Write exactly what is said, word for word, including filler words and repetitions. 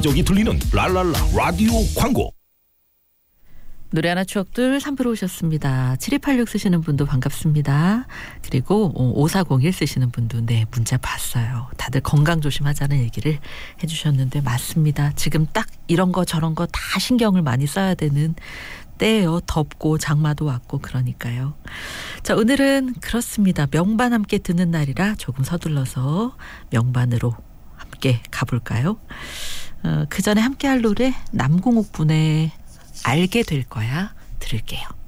저기 들리는 랄랄라 라디오 광고. 노래 하나 추억들 삼 부로 오셨습니다. 칠이팔육 쓰시는 분도 반갑습니다. 그리고 오사공일 쓰시는 분도 네 문자 봤어요. 다들 건강 조심하자는 얘기를 해주셨는데 맞습니다. 지금 딱 이런 거 저런 거 다 신경을 많이 써야 되는 때예요. 덥고 장마도 왔고 그러니까요. 자, 오늘은 그렇습니다. 명반 함께 듣는 날이라 조금 서둘러서 명반으로 함께 가볼까요? 어, 그 전에 함께 할 노래 남궁옥 분의 알게 될 거야 들을게요.